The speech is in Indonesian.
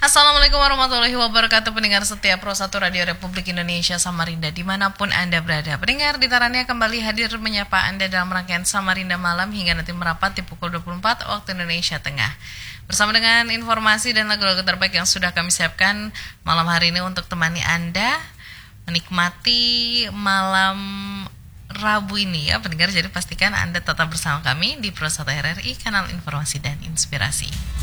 Assalamualaikum warahmatullahi wabarakatuh. Pendengar setia Pro 1 Radio Republik Indonesia Samarinda dimanapun Anda berada. Pendengar, ditarannya kembali hadir menyapa Anda dalam rangkaian Samarinda Malam hingga nanti merapat di pukul 24 waktu Indonesia Tengah. Bersama dengan informasi dan lagu-lagu terbaik yang sudah kami siapkan malam hari ini untuk temani Anda menikmati malam Rabu ini ya pendengar. Jadi pastikan Anda tetap bersama kami di Pro 1 RRI, kanal informasi dan inspirasi.